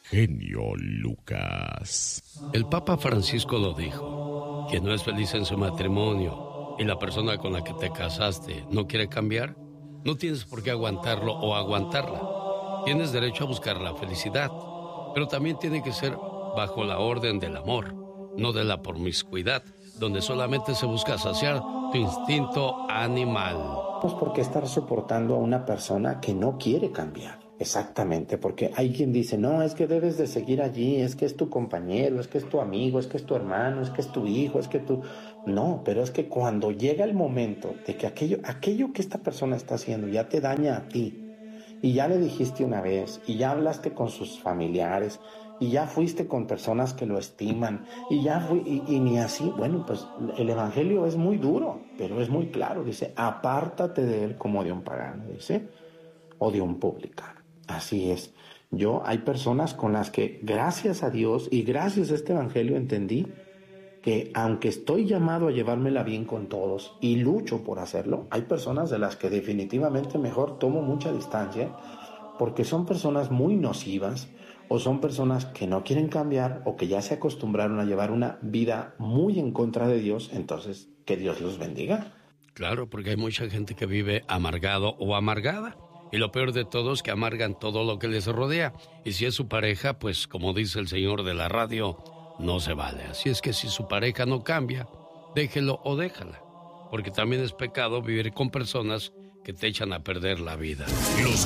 genio Lucas. El Papa Francisco lo dijo. Quien no es feliz en su matrimonio y la persona con la que te casaste no quiere cambiar, no tienes por qué aguantarlo o aguantarla. Tienes derecho a buscar la felicidad, pero también tiene que ser bajo la orden del amor, no de la promiscuidad, donde solamente se busca saciar tu instinto animal. Pues ¿por qué estar soportando a una persona que no quiere cambiar? Exactamente, porque hay quien dice, no, es que debes de seguir allí, es que es tu compañero, es que es tu amigo, es que es tu hermano, es que es tu hijo, es que tú... No, pero es que cuando llega el momento de que aquello que esta persona está haciendo ya te daña a ti, y ya le dijiste una vez, y ya hablaste con sus familiares, y ya fuiste con personas que lo estiman, y ni así, bueno, pues el evangelio es muy duro, pero es muy claro, dice, apártate de él como de un pagano, dice, o de un publicano. Así es. Hay personas con las que, gracias a Dios y gracias a este evangelio, entendí que aunque estoy llamado a llevármela bien con todos y lucho por hacerlo, hay personas de las que definitivamente mejor tomo mucha distancia, porque son personas muy nocivas o son personas que no quieren cambiar o que ya se acostumbraron a llevar una vida muy en contra de Dios. Entonces, que Dios los bendiga. Claro, porque hay mucha gente que vive amargado o amargada. Y lo peor de todo es que amargan todo lo que les rodea. Y si es su pareja, pues como dice el señor de la radio, no se vale. Así es que si su pareja no cambia, déjelo o déjala. Porque también es pecado vivir con personas que te echan a perder la vida. Los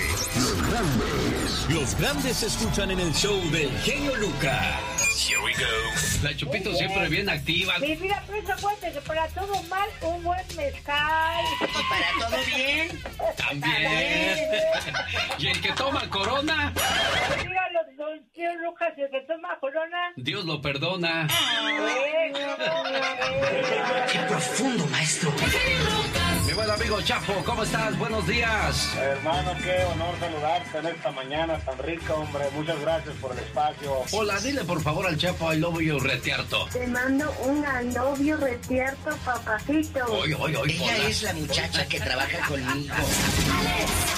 grandes se escuchan en el show del genio Lucas. Here we go. La Chupito siempre bien activa. Mi vida, pues acuérdate que para todo mal, un buen mezcal. ¿Y para todo bien? También. Y el que toma Corona. Dígalo, don tío Lucas, el que toma Corona. Dios lo perdona. ¡Qué profundo, maestro! Mi buen amigo Chapo, ¿cómo estás? Buenos días. Hermano, qué honor saludarte en esta mañana tan rica, hombre. Muchas gracias por el espacio. Hola, dile por favor al Chapo, I love you, retierto. Te mando un I love you, retierto, papacito. Ella es la muchacha que trabaja conmigo. Alex,